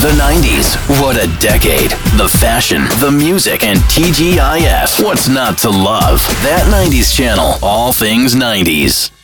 The 90s, what a decade. The fashion, the music, and TGIF. What's not to love? That 90s channel, all things 90s.